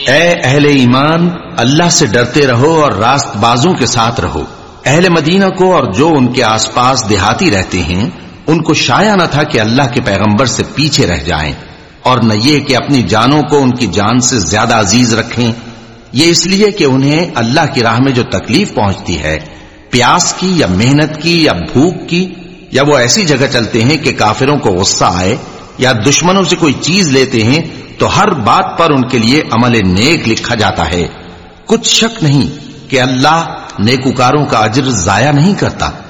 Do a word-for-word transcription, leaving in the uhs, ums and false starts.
ए अहले ईमान, अल्लाह से डरते रहो और रास्तबाजों के साथ रहो। अहले मदीना को और जो उनके आसपास देहाती रहते हैं उनको शाया न था कि अल्लाह के पैगंबर से पीछे रह जाएं, और न ये कि अपनी जानों को उनकी जान से ज्यादा अजीज रखें। ये इसलिए कि उन्हें अल्लाह की राह में जो तकलीफ पहुंचती है, प्यास की या मेहनत की या भूख की, या वो ऐसी जगह चलते हैं कि काफिरों को गुस्सा आए, या दुश्मनों से कोई चीज लेते हैं, तो हर बात पर उनके लिए अमल नेक लिखा जाता है। कुछ शक नहीं कि अल्लाह नेकुकारों का अज्र जाया नहीं करता।